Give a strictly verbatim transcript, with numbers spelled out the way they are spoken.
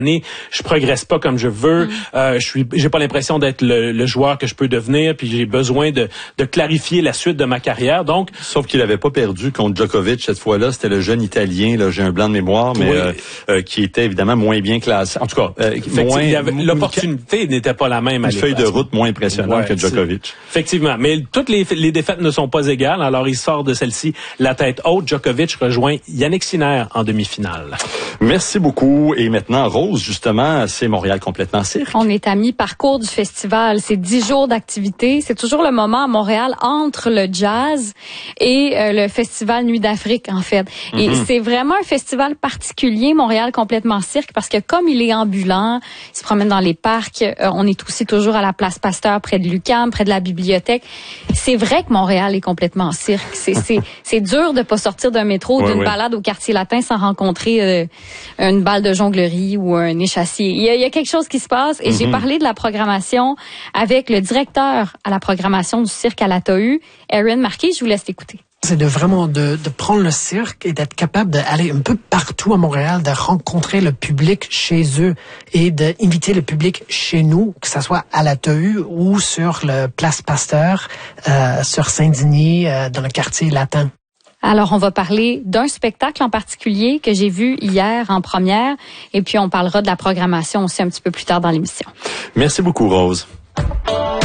je progresse pas comme je veux, mm. euh, je suis, j'ai pas l'impression d'être le, le joueur que je peux devenir, puis j'ai besoin de, de clarifier la suite de ma carrière. Donc, sauf qu'il avait pas perdu contre Djokovic cette fois-là. C'était le jeune Italien, là, j'ai un blanc de mémoire, mais oui. euh, euh, qui était évidemment moins bien classé. En tout cas, euh, moins, il y avait, l'opportunité n'était pas la même. Une feuille de route moins impressionnante ouais, que Djokovic. Effectivement, mais toutes les, les défaites ne sont pas égales. Alors, il sort de celle-ci la tête haute. Djokovic rejoint Yannick Sinner en demi-finale. Merci beaucoup. Et maintenant, Rose, justement, c'est Montréal complètement cirque. On est à mi-parcours du festival. C'est dix jours d'activité. C'est toujours le moment à Montréal entre le jazz et euh, le festival Nuit d'Afrique, en fait. Mm-hmm. Et c'est vraiment un festival particulier, Montréal complètement cirque, parce que comme il est ambulant, il se promène dans les parcs, euh, on est aussi toujours à la place Pasteur, près de l'U Q A M, près de la bibliothèque. C'est vrai que Montréal est complètement cirque. C'est, c'est, c'est dur de pas sortir d'un métro, ouais, d'une ouais. balade au quartier latin sans rencontrer euh, une balle de jonglerie ou un échassier. Il y a, il y a quelque chose qui se passe et mm-hmm. j'ai parlé de la programmation avec le directeur à la programmation du cirque à la T A U, Erin Marquis. Je vous laisse écouter. C'est de vraiment de, de prendre le cirque et d'être capable d'aller un peu partout à Montréal, de rencontrer le public chez eux et d'inviter le public chez nous, que ça soit à la T A U ou sur le Place Pasteur, euh, sur Saint-Denis, euh, dans le quartier latin. Alors, on va parler d'un spectacle en particulier que j'ai vu hier en première et puis on parlera de la programmation aussi un petit peu plus tard dans l'émission. Merci beaucoup, Rose.